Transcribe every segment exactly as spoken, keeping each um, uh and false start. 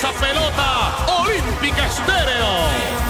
la pelota. Olímpica Estéreo.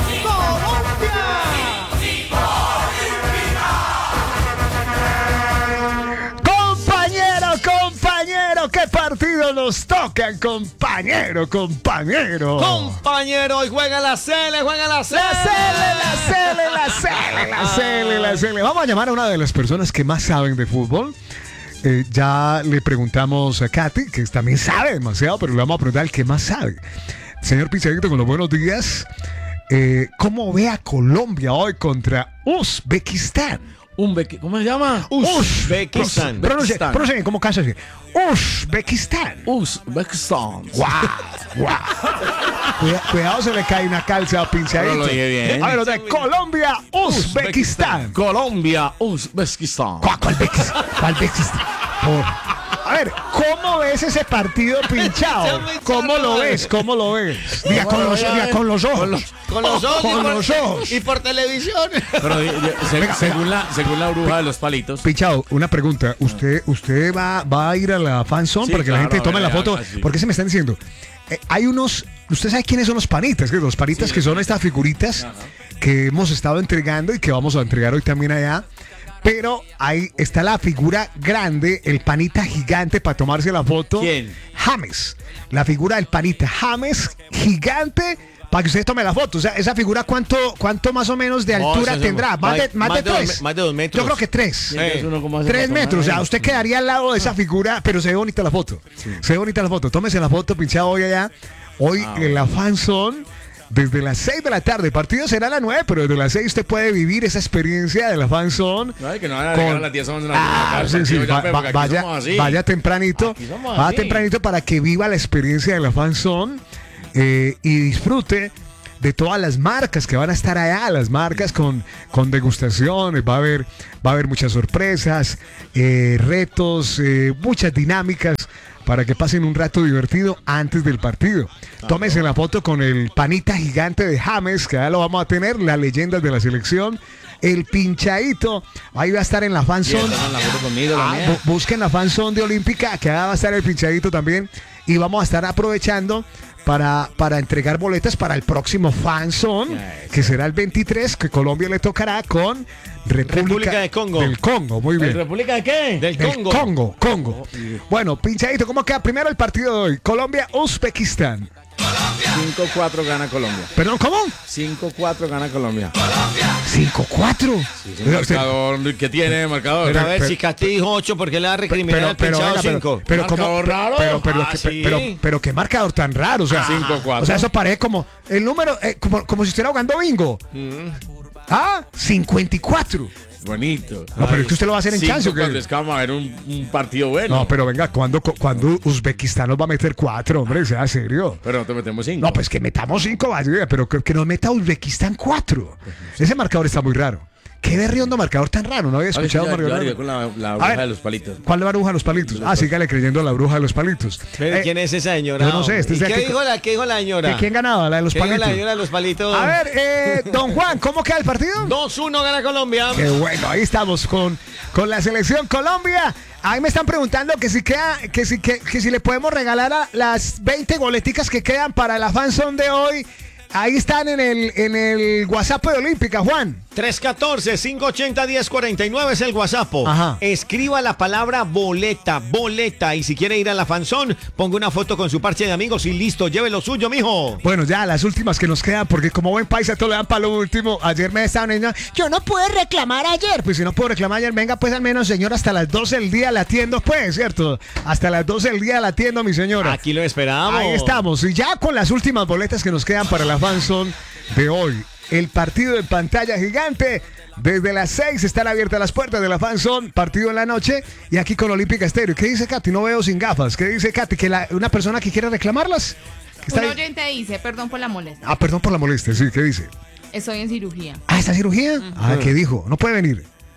¿Qué partido nos toca, compañero, compañero? Compañero, hoy juega la Cele, juega la Cele. La Cele, la Cele, la Cele, la Cele, la Cele. Vamos a llamar a una de las personas que más saben de fútbol. Eh, ya le preguntamos a Katy, que también sabe demasiado, pero le vamos a preguntar al que más sabe. Señor Pichadito, con los buenos días. Eh, ¿Cómo ve a Colombia hoy contra Uzbekistán? Uzbek, ¿Cómo se llama? Uzbekistán. Pronuncia, pronuncia, ¿cómo casi así? Uzbekistán. Uzbekistán. ¡Guau! ¡Guau! Cuidado, cuidado, se le cae una calza a Pinchadito. No lo dije bien. A ver, otra vez. Colombia, Uzbekistán. Colombia, Uzbekistán. ¿Cuál, cuál, cuál Uzbekistán? Por... A ver, ¿cómo ves ese partido pinchado? ¿Cómo lo ves? ¿Cómo lo ves? Diga con los, diga, con los ojos. Con los, con los ojos. Con y por, los ojos. Y por televisión. Pero yo, se, venga, según, venga. La, según la bruja de los palitos. Pinchado, una pregunta. ¿Usted, usted va, va a ir a la fanzone sí, para que claro, la gente tome la foto? Así. ¿Por qué se me están diciendo? Eh, hay unos... ¿Usted sabe quiénes son los panitas? Los panitas sí, que son estas figuritas ajá. que hemos estado entregando y que vamos a entregar hoy también allá. Pero ahí está la figura grande, el panita gigante para tomarse la foto. ¿Quién? James. La figura del panita. James gigante para que usted tome la foto. O sea, esa figura, ¿cuánto, cuánto más o menos de altura oh, tendrá? ¿Más de, más, más de, de tres? Dos, más de dos metros. Yo creo que tres. Sí, tres metros. O sea, usted quedaría al lado de esa figura, pero se ve bonita la foto. Sí. Se ve bonita la foto. Tómese la foto, pinchado hoy allá. Hoy ah, en la fanzone. Desde las seis de la tarde, el partido será a las nueve, pero desde las seis usted puede vivir esa experiencia de la fanzone. No, que no van a llegar a las diez, once de la ah, sí, sí, va, va, vaya, vaya tempranito, vaya tempranito para que viva la experiencia de la fanzone eh, y disfrute de todas las marcas que van a estar allá, las marcas con, con degustaciones, va a haber, va a haber muchas sorpresas, eh, retos, eh, muchas dinámicas para que pasen un rato divertido antes del partido. Tómese la foto con el panita gigante de James, que ya lo vamos a tener, las leyendas de la selección, el pinchadito, ahí va a estar en la fanzone. Ah, busquen la fanzone de Olímpica, que allá va a estar el pinchadito también, y vamos a estar aprovechando para, para entregar boletas para el próximo fanzone, que será el veintitrés, que Colombia le tocará con República, República de Congo. Del Congo, muy bien. ¿República de qué? Del, del Congo. Congo, Congo. Bueno, pinchadito, ¿cómo queda primero el partido de hoy? Colombia-Uzbekistán. cinco cuatro gana Colombia. ¿Perdón, cómo? cinco cuatro gana Colombia. ¿cinco cuatro? Sí, sí, marcador, ¿qué tiene marcador? Pero a ver, pero, si Casti dijo ocho, ¿por qué le va a recriminar al pinchado cinco? Pero, pero, ¿cómo? raro? Pero, pero, ah, que, sí. pero, pero, qué marcador tan raro. O sea, cinco cuatro. O sea, eso parece como el número, eh, como, como si estuviera jugando bingo. Mm. Ah, cincuenta y cuatro. Bonito. No, pero es que usted lo va a hacer en chance. Cuando es que vamos a ver un, un partido bueno. No, pero venga, ¿cuándo, cuando Uzbekistán nos va a meter cuatro, hombre? Sea serio. Pero no te metemos cinco. No, pues que metamos cinco, vaya, pero que, que nos meta Uzbekistán cuatro. Ese marcador está muy raro. Qué berriondo marcador tan raro, no había escuchado un marcador. Yo con la, la bruja ver, de los palitos. ¿Cuál es la bruja de los palitos? Ah, sígale creyendo a la bruja de los palitos. ¿Pero eh, quién es esa señora? Yo no sé. Este ¿Y es qué, que, dijo la, ¿Qué dijo la señora? ¿Quién ganaba? La de los ¿Qué palitos. dijo la señora de los palitos? A ver, eh, don Juan, ¿cómo queda el partido? dos uno gana Colombia. Qué bueno, ahí estamos con, con la selección Colombia. Ahí me están preguntando que si queda, que si, que, que si le podemos regalar a las veinte boleticas que quedan para la fanzone de hoy. Ahí están en el, en el WhatsApp de Olímpica, Juan. tres uno cuatro, cinco ocho cero, uno cero cuatro nueve es el WhatsApp. Ajá. Escriba la palabra boleta, boleta. Y si quiere ir a la fanzone, ponga una foto con su parche de amigos y listo, lleve lo suyo, mijo. Bueno, ya las últimas que nos quedan, porque como buen paisa todo le dan para lo último. Ayer me estaban diciendo, yo no pude reclamar ayer. Pues si no puedo reclamar ayer, venga pues al menos, señor, hasta las doce del día la atiendo, pues, ¿cierto? Hasta las doce del día la atiendo, mi señora. Aquí lo esperamos. Ahí estamos. Y ya con las últimas boletas que nos quedan para la fanzone de hoy. El partido en pantalla gigante. Desde las seis están abiertas las puertas de la fanzone. Partido en la noche. Y aquí con Olímpica Estéreo. ¿Qué dice Katy? No veo sin gafas. ¿Qué dice Katy? ¿Que la, una persona que quiere reclamarlas? Un oyente dice, perdón por la molestia. Ah, perdón por la molestia, sí. ¿Qué dice? Estoy en cirugía. Ah, ¿está en cirugía? Uh-huh. Ah, ¿qué dijo? No puede venir.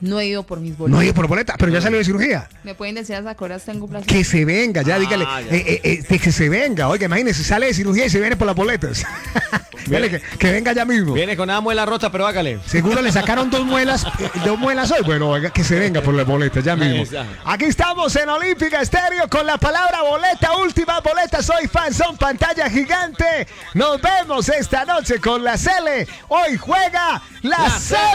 No he ido por mis boletas. No he ido por boleta, pero ya salió de cirugía. ¿Me pueden decir hasta qué horas tengo plazo? Que se venga, ya Ah, dígale. ya. Eh, eh, eh, de que se venga. Oiga, imagínese, sale de cirugía y se viene por las boletas. Dale, que, que venga ya mismo. Viene con una muela rota, pero hágale. Seguro le sacaron dos muelas, eh, dos muelas hoy. Bueno, oiga, que se venga por las boletas ya mismo. Exacto. Aquí estamos en Olímpica Estéreo con la palabra boleta, última boleta. Soy fan, son pantalla gigante. Nos vemos esta noche con la Cele. Hoy juega la, La Cele.